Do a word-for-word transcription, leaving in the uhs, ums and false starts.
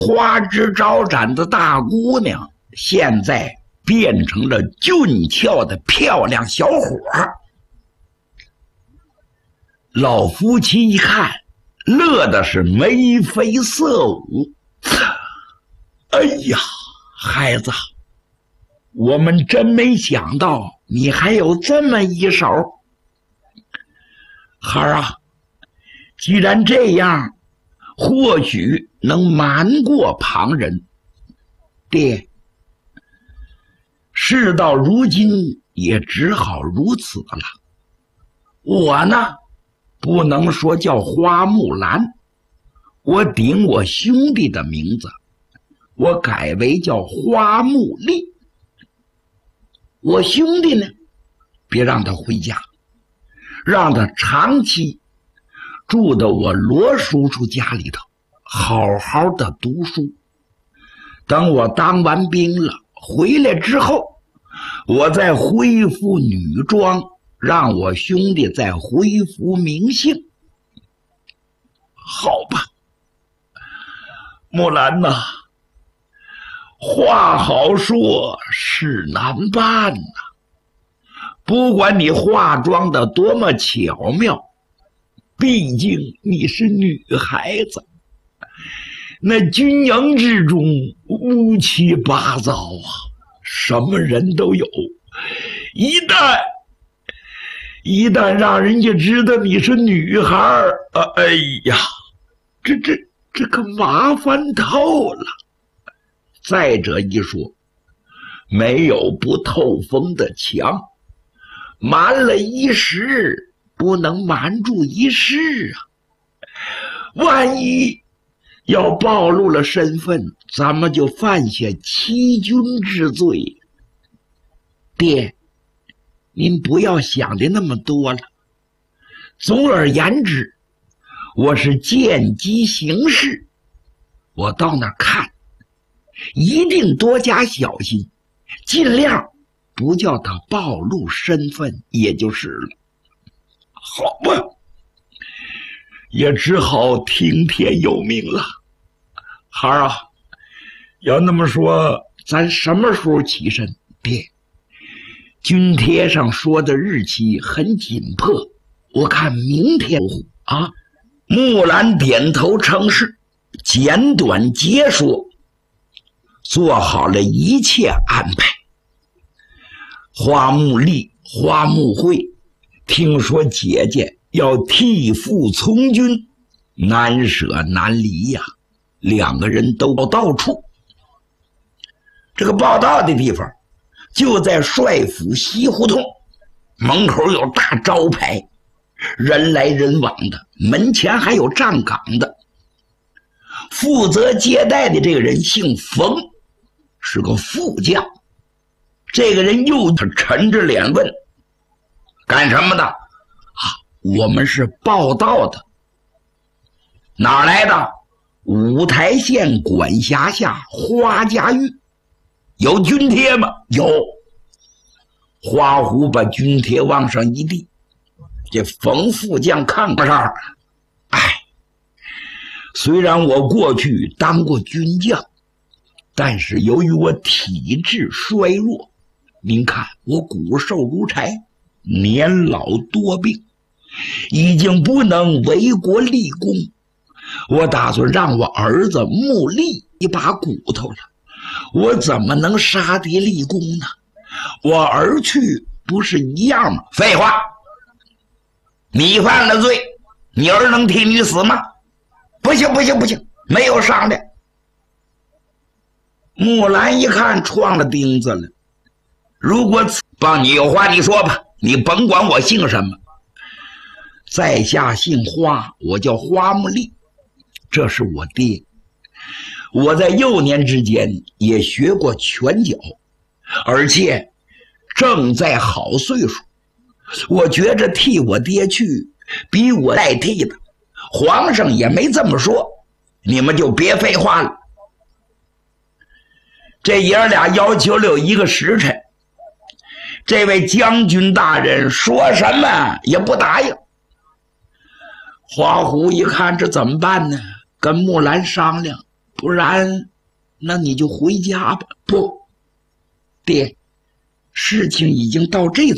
花枝招展的大姑娘，现在变成了俊俏的漂亮小伙儿。老夫妻一看，乐的是眉飞色舞。哎呀，孩子，我们真没想到你还有这么一手。孩儿啊，既然这样，或许能瞒过旁人。爹，事到如今也只好如此了。我呢，不能说叫花木兰，我顶我兄弟的名字，我改为叫花木丽。我兄弟呢，别让他回家，让他长期住到我罗叔叔家里头，好好的读书。等我当完兵了，回来之后，我再恢复女装，让我兄弟再恢复名姓。好吧，木兰呐，话好说，事难办呐。不管你化妆的多么巧妙，毕竟你是女孩子，那军营之中乌七八糟啊，什么人都有。一旦一旦让人家知道你是女孩儿，啊，哎呀，这这这可麻烦透了。再者一说，没有不透风的墙，瞒了一时，不能瞒住一世啊。万一要暴露了身份，咱们就犯下欺君之罪。爹，您不要想的那么多了。总而言之，我是见机行事，我到那儿看，一定多加小心，尽量不叫他暴露身份，也就是了。好吧，也只好听天由命了。孩儿啊，要那么说，咱什么时候起身？爹，军帖上说的日期很紧迫，我看明天啊。木兰点头称是，简短结说，做好了一切安排。花木丽、花木慧听说姐姐要替父从军，难舍难离呀、啊，两个人都到处。这个报到的地方就在帅府西胡同门口，有大招牌，人来人往的，门前还有站岗的。负责接待的这个人姓冯，是个副将。这个人又沉着脸问：干什么的？啊，我们是报道的。哪儿来的？五台县管辖下花家峪。有军帖吗？有。花虎把军帖往上一递，这冯副将看不上。哎，虽然我过去当过军将，但是由于我体质衰弱，您看我骨瘦如柴，年老多病，已经不能为国立功。我打算让我儿子木立一把骨头了，我怎么能杀敌立功呢？我儿去不是一样吗？废话，你犯了罪，你儿能替你死吗？不行不行不行，没有商量。木兰一看撞了钉子了，如果帮你有话你说吧，你甭管我姓什么。在下姓花，我叫花木丽，这是我爹。我在幼年之间也学过拳脚，而且正在好岁数，我觉着替我爹去比我代替的，皇上也没这么说，你们就别废话了。这爷俩要求了有一个时辰，这位将军大人说什么也不答应。花虎一看这怎么办呢？跟木兰商量， 不然，那你就回家吧。不，爹，事情已经到这